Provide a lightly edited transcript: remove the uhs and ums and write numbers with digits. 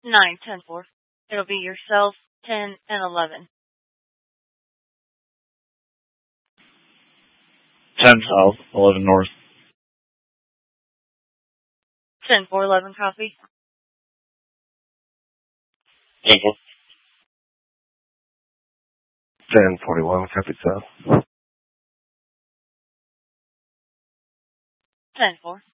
9, 10, 4. It'll be yourself, 10, and 11. 10 south, 11 north. 10, 4, 11, copy. 10 4. 10 41, copy south. 10, 4.